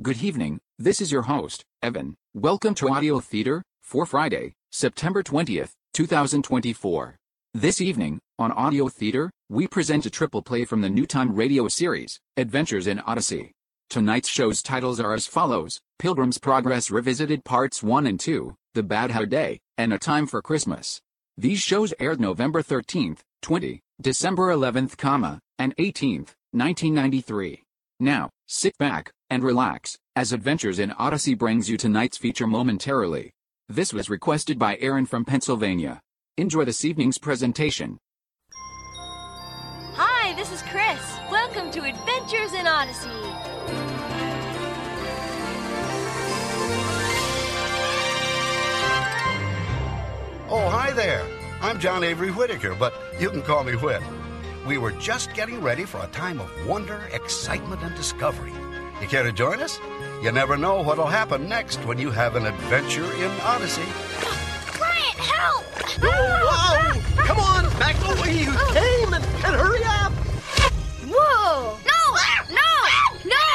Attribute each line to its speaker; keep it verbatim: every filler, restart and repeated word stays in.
Speaker 1: Good evening, this is your host, Evan. Welcome to Audio Theater, for Friday, September twentieth, two thousand twenty-four. This evening, on Audio Theater, we present a triple play from the New Time radio series, Adventures in Odyssey. Tonight's show's titles are as follows: Pilgrim's Progress Revisited Parts one and two, The Bad Hair Day, and A Time for Christmas. These shows aired November thirteenth, twentieth, December eleventh, and eighteenth, nineteen ninety-three. Now, sit back and relax, as Adventures in Odyssey brings you tonight's feature momentarily. This was requested by Aaron from Pennsylvania. Enjoy this evening's presentation.
Speaker 2: Hi, this is Chris. Welcome to Adventures in Odyssey.
Speaker 3: Oh, hi there. I'm John Avery Whitaker, but you can call me Whit. We were just getting ready for a time of wonder, excitement, and discovery. You care to join us? You never know what'll happen next when you have an adventure in Odyssey.
Speaker 2: Quiet, help!
Speaker 3: Whoa!